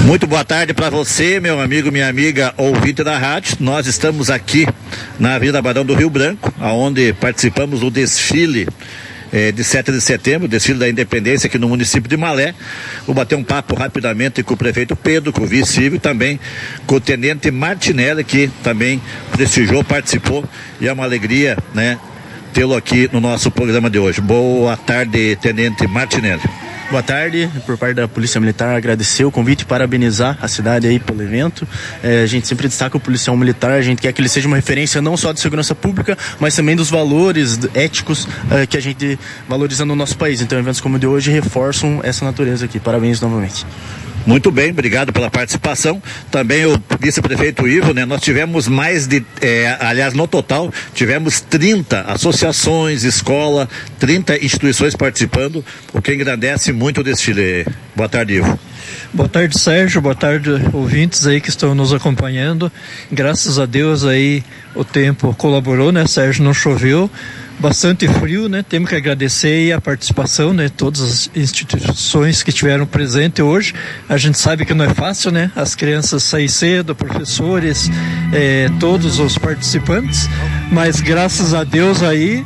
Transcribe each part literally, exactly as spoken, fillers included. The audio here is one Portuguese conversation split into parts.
Muito boa tarde para você, meu amigo, minha amiga, ouvinte da rádio. Nós estamos aqui na Avenida Barão do Rio Branco, onde participamos do desfile eh, de sete de setembro, desfile da Independência aqui no município de Malé. Vou bater um papo rapidamente com o prefeito Pedro, com o vice-Silvio e também com o tenente Martinelli, que também prestigiou, participou, e é uma alegria, né, tê-lo aqui no nosso programa de hoje. Boa tarde, tenente Martinelli. Boa tarde, por parte da Polícia Militar, agradecer o convite, parabenizar a cidade aí pelo evento. É, a gente sempre destaca o policial militar, a gente quer que ele seja uma referência não só de segurança pública, mas também dos valores éticos é, que a gente valoriza no nosso país. Então eventos como o de hoje reforçam essa natureza aqui. Parabéns novamente. Muito bem, obrigado pela participação. Também o vice-prefeito Ivo, né? Nós tivemos mais de, é, aliás, no total, tivemos trinta associações, escola, trinta instituições participando, o que engrandece muito o desfile. Boa tarde, Ivo. Boa tarde, Sérgio. Boa tarde, ouvintes aí que estão nos acompanhando. Graças a Deus aí o tempo colaborou, né, Sérgio? Não choveu. Bastante frio, né? Temos que agradecer a participação, né? Todas as instituições que estiveram presentes hoje. A gente sabe que não é fácil, né? As crianças saem cedo, professores, eh, todos os participantes, mas graças a Deus aí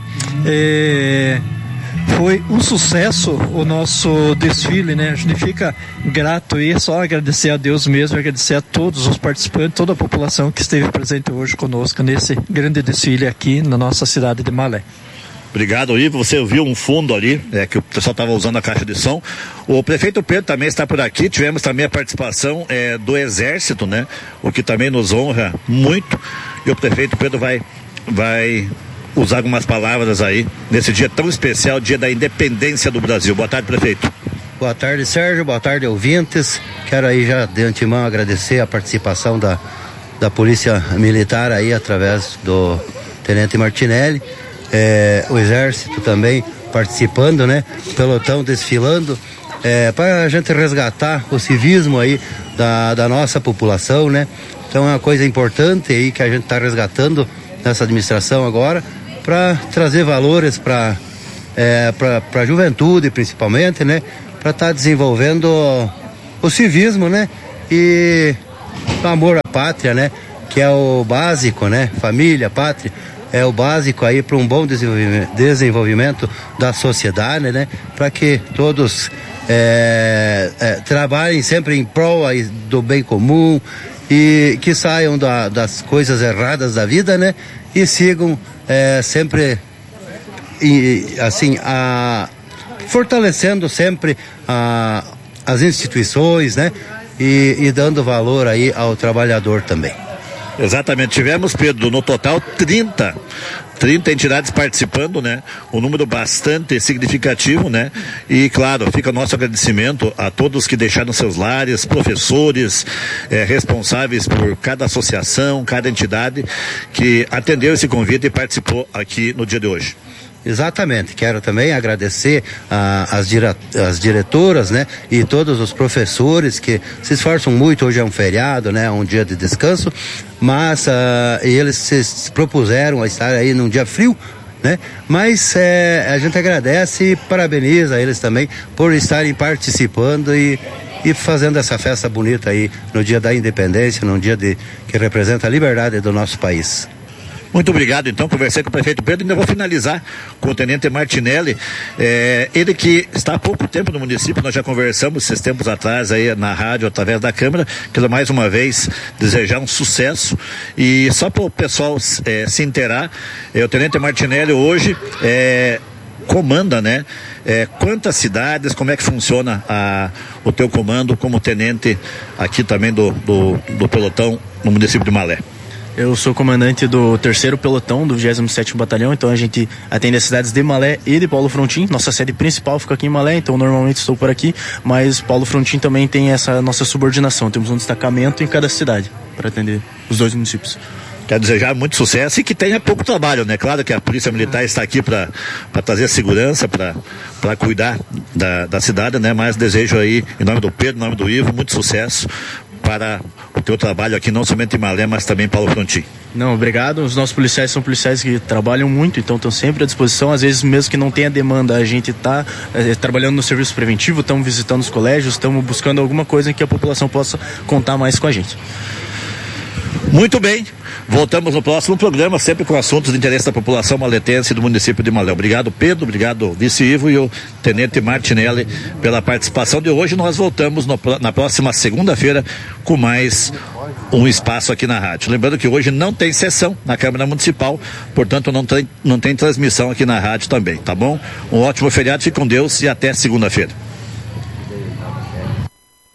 eh, foi um sucesso o nosso desfile, né? A gente fica grato e só agradecer a Deus mesmo, agradecer a todos os participantes, toda a população que esteve presente hoje conosco nesse grande desfile aqui na nossa cidade de Malé. Obrigado, Ivo. Você viu um fundo ali, é, que o pessoal estava usando a caixa de som. O prefeito Pedro também está por aqui. Tivemos também a participação é, do Exército, né? O que também nos honra muito. E o prefeito Pedro vai, vai usar algumas palavras aí nesse dia tão especial, dia da independência do Brasil. Boa tarde, prefeito. Boa tarde, Sérgio. Boa tarde, ouvintes. Quero aí já de antemão agradecer a participação da, da Polícia Militar aí através do tenente Martinelli. É, o Exército também participando, né? O pelotão desfilando, é, para a gente resgatar o civismo aí da, da nossa população, né? Então é uma coisa importante aí que a gente está resgatando nessa administração agora, para trazer valores para é, para a juventude principalmente, né? Para estar tá desenvolvendo o, o civismo, né? E o amor à pátria, né? Que é o básico, né? Família, pátria. É o básico aí para um bom desenvolvimento, desenvolvimento da sociedade, né? Para que todos é, é, trabalhem sempre em prol aí do bem comum e que saiam da, das coisas erradas da vida, né? E sigam é, sempre e, assim a, fortalecendo sempre a, as instituições, né? E, e dando valor aí ao trabalhador também. Exatamente, tivemos, Pedro, no total trinta, trinta entidades participando, né? Um número bastante significativo, né? E claro, fica o nosso agradecimento a todos que deixaram seus lares, professores, eh, responsáveis por cada associação, cada entidade que atendeu esse convite e participou aqui no dia de hoje. Exatamente, quero também agradecer ah, as, dire... as diretoras, né, e todos os professores que se esforçam muito. Hoje é um feriado, né, um dia de descanso, mas ah, eles se propuseram a estar aí num dia frio, né, mas eh, a gente agradece e parabeniza eles também por estarem participando e, e fazendo essa festa bonita aí no dia da independência, num dia de, que representa a liberdade do nosso país. Muito obrigado, então, conversei com o prefeito Pedro, ainda vou finalizar com o tenente Martinelli, é, ele que está há pouco tempo no município, nós já conversamos esses tempos atrás aí na rádio, através da câmera. Quero mais uma vez desejar um sucesso e só para o pessoal é, se inteirar, é, o tenente Martinelli hoje é, comanda, né? É, quantas cidades, como é que funciona a, o teu comando como tenente aqui também do, do, do pelotão no município de Malé? Eu sou comandante do terceiro pelotão do vigésimo sétimo Batalhão, então a gente atende as cidades de Malé e de Paulo Frontin. Nossa sede principal fica aqui em Malé, então normalmente estou por aqui, mas Paulo Frontin também tem essa nossa subordinação. Temos um destacamento em cada cidade para atender os dois municípios. Quero desejar muito sucesso e que tenha pouco trabalho, né? Claro que a Polícia Militar está aqui para trazer segurança, para cuidar da, da cidade, né? Mas desejo aí, em nome do Pedro, em nome do Ivo, muito sucesso para o teu trabalho aqui, não somente em Malé, mas também para o Frontin. Não, obrigado. Os nossos policiais são policiais que trabalham muito, então estão sempre à disposição. Às vezes, mesmo que não tenha demanda, a gente está é, trabalhando no serviço preventivo, estamos visitando os colégios, estamos buscando alguma coisa em que a população possa contar mais com a gente. Muito bem, voltamos no próximo programa, sempre com assuntos de interesse da população maletense do município de Malé. Obrigado, Pedro, obrigado, Vice Ivo e o Tenente Martinelli pela participação de hoje. Nós voltamos no, na próxima segunda-feira com mais um espaço aqui na rádio. Lembrando que hoje não tem sessão na Câmara Municipal, portanto não tem, não tem transmissão aqui na rádio também, tá bom? Um ótimo feriado, fique com Deus e até segunda-feira.